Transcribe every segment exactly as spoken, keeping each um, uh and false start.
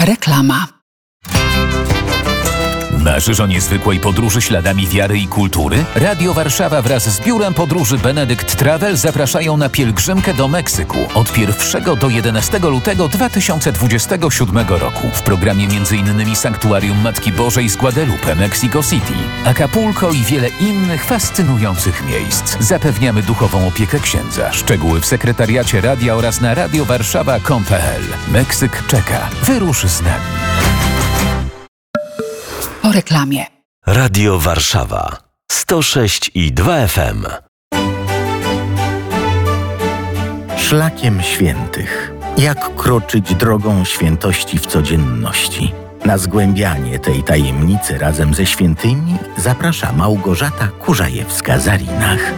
Reklama. Marzysz o niezwykłej podróży śladami wiary i kultury? Radio Warszawa wraz z Biurem Podróży Benedykt Travel zapraszają na pielgrzymkę do Meksyku od pierwszego do jedenastego lutego dwa tysiące dwudziestego siódmego roku. W programie m.in. Sanktuarium Matki Bożej z Guadalupe, Mexico City, Acapulco i wiele innych fascynujących miejsc. Zapewniamy duchową opiekę księdza. Szczegóły w sekretariacie radia oraz na radiowarszawa kropka com kropka pe el. Meksyk czeka. Wyrusz z nami. Po reklamie. Radio Warszawa sto sześć i dwa F M. Szlakiem świętych. Jak kroczyć drogą świętości w codzienności? Na zgłębianie tej tajemnicy razem ze świętymi zaprasza Małgorzata Kurzajewska-Zarinach.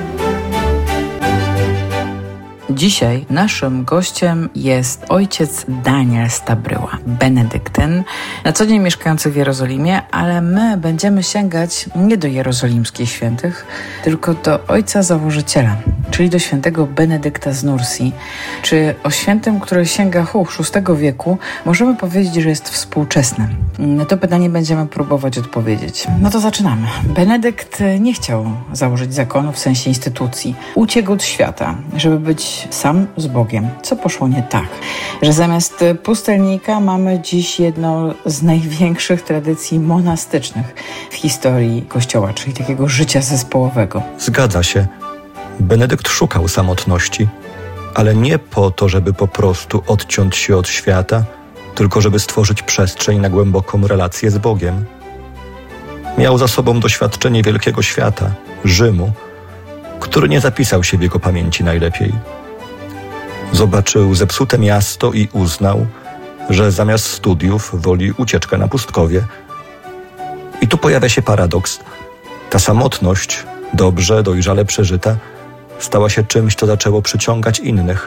Dzisiaj naszym gościem jest ojciec Daniel Stabryła, benedyktyn, na co dzień mieszkający w Jerozolimie, ale my będziemy sięgać nie do jerozolimskich świętych, tylko do ojca założyciela, czyli do świętego Benedykta z Nursi. Czy o świętym, który sięga hu, szóstego wieku, możemy powiedzieć, że jest współczesny? Na to pytanie będziemy próbować odpowiedzieć. No to zaczynamy. Benedykt nie chciał założyć zakonu w sensie instytucji. Uciekł od świata, żeby być sam z Bogiem. Co poszło nie tak? Że zamiast pustelnika mamy dziś jedną z największych tradycji monastycznych w historii Kościoła, czyli takiego życia zespołowego. Zgadza się. Benedykt szukał samotności, ale nie po to, żeby po prostu odciąć się od świata, tylko żeby stworzyć przestrzeń na głęboką relację z Bogiem. Miał za sobą doświadczenie wielkiego świata, Rzymu, który nie zapisał się w jego pamięci najlepiej. Zobaczył zepsute miasto i uznał, że zamiast studiów woli ucieczkę na pustkowie. I tu pojawia się paradoks. Ta samotność, dobrze, dojrzale przeżyta, stała się czymś, co zaczęło przyciągać innych.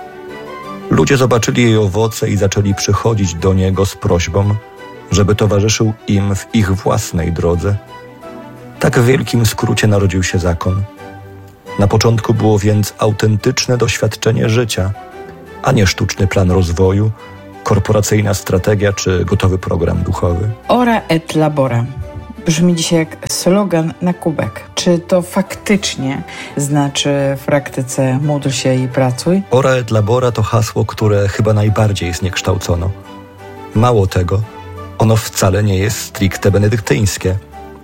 Ludzie zobaczyli jej owoce i zaczęli przychodzić do niego z prośbą, żeby towarzyszył im w ich własnej drodze. Tak w wielkim skrócie narodził się zakon. Na początku było więc autentyczne doświadczenie życia, a nie sztuczny plan rozwoju, korporacyjna strategia czy gotowy program duchowy. Ora et labora. Brzmi dzisiaj jak slogan na kubek. Czy to faktycznie znaczy w praktyce módl się i pracuj? Ora et labora to hasło, które chyba najbardziej zniekształcono. Mało tego, ono wcale nie jest stricte benedyktyńskie.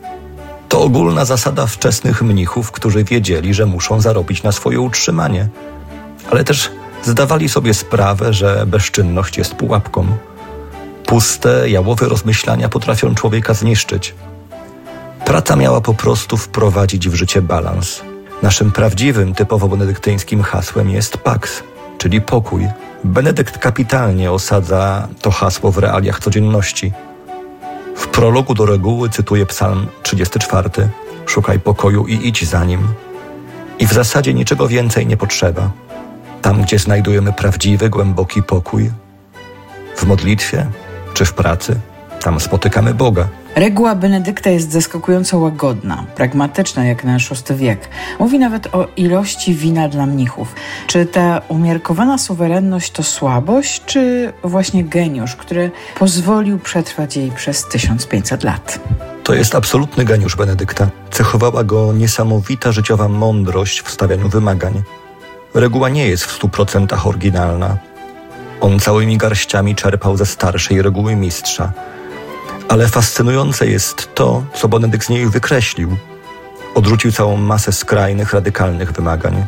To ogólna zasada wczesnych mnichów, którzy wiedzieli, że muszą zarobić na swoje utrzymanie, ale też zdawali sobie sprawę, że bezczynność jest pułapką. Puste, jałowe rozmyślania potrafią człowieka zniszczyć. Praca miała po prostu wprowadzić w życie balans. Naszym prawdziwym, typowo benedyktyńskim hasłem jest pax, czyli pokój. Benedykt kapitalnie osadza to hasło w realiach codzienności. W prologu do reguły cytuję Psalm trzydziesty czwarty. Szukaj pokoju i idź za nim. I w zasadzie niczego więcej nie potrzeba. Tam, gdzie znajdujemy prawdziwy, głęboki pokój, w modlitwie czy w pracy, tam spotykamy Boga. Reguła Benedykta jest zaskakująco łagodna, pragmatyczna jak na szósty wiek. Mówi nawet o ilości wina dla mnichów. Czy ta umiarkowana suwerenność to słabość, czy właśnie geniusz, który pozwolił przetrwać jej przez tysiąc pięćset lat? To jest absolutny geniusz Benedykta. Cechowała go niesamowita życiowa mądrość w stawianiu wymagań. Reguła nie jest w stu procentach oryginalna. On całymi garściami czerpał ze starszej reguły mistrza. Ale fascynujące jest to, co Benedykt z niej wykreślił. Odrzucił całą masę skrajnych, radykalnych wymagań.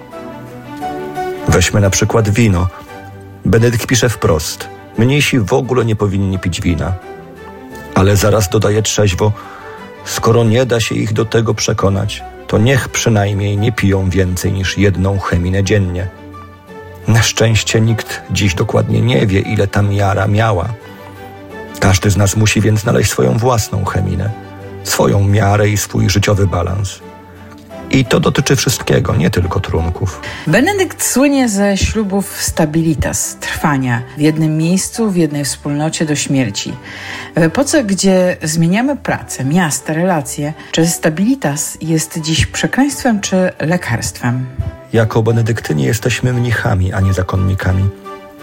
Weźmy na przykład wino. Benedykt pisze wprost: mniejsi w ogóle nie powinni pić wina. Ale zaraz dodaje trzeźwo: skoro nie da się ich do tego przekonać, to niech przynajmniej nie piją więcej niż jedną cheminę dziennie. Na szczęście nikt dziś dokładnie nie wie, ile ta miara miała. Każdy z nas musi więc znaleźć swoją własną cheminę, swoją miarę i swój życiowy balans. I to dotyczy wszystkiego, nie tylko trunków. Benedykt słynie ze ślubów stabilitas, trwania w jednym miejscu, w jednej wspólnocie do śmierci. W epoce, gdzie zmieniamy pracę, miasta, relacje, czy stabilitas jest dziś przekleństwem czy lekarstwem? Jako benedyktyni jesteśmy mnichami, a nie zakonnikami.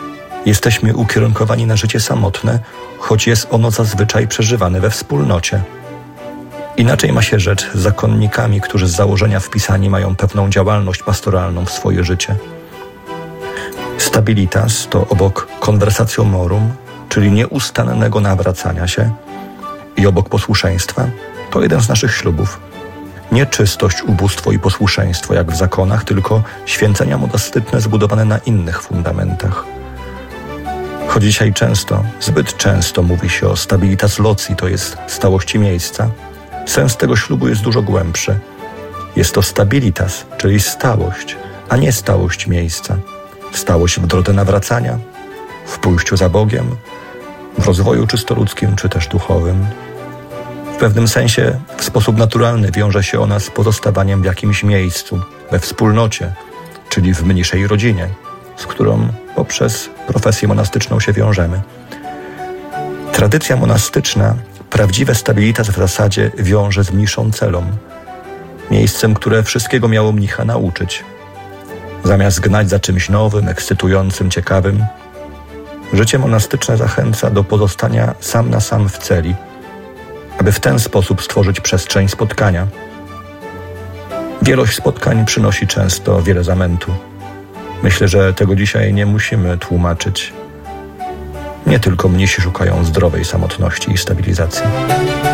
Jesteśmy ukierunkowani na życie samotne, choć jest ono zazwyczaj przeżywane we wspólnocie. Inaczej ma się rzecz z zakonnikami, którzy z założenia wpisani mają pewną działalność pastoralną w swoje życie. Stabilitas to obok conversatiomorum, czyli nieustannego nawracania się, i obok posłuszeństwa, to jeden z naszych ślubów. Nie czystość, ubóstwo i posłuszeństwo jak w zakonach, tylko święcenia monastyczne zbudowane na innych fundamentach. Choć dzisiaj często, zbyt często mówi się o stabilitas loci, to jest stałości miejsca, sens tego ślubu jest dużo głębszy. Jest to stabilitas, czyli stałość, a nie stałość miejsca. Stałość w drodze nawracania, w pójściu za Bogiem, w rozwoju czysto ludzkim czy też duchowym. W pewnym sensie w sposób naturalny wiąże się ona z pozostawaniem w jakimś miejscu, we wspólnocie, czyli w mniejszej rodzinie, z którą poprzez profesję monastyczną się wiążemy. Tradycja monastyczna prawdziwe stabilitas w zasadzie wiąże z mniszą celą, miejscem, które wszystkiego miało mnicha nauczyć. Zamiast gnać za czymś nowym, ekscytującym, ciekawym, życie monastyczne zachęca do pozostania sam na sam w celi, aby w ten sposób stworzyć przestrzeń spotkania. Wielość spotkań przynosi często wiele zamętu. Myślę, że tego dzisiaj nie musimy tłumaczyć. Nie tylko mnisi szukają zdrowej samotności i stabilizacji.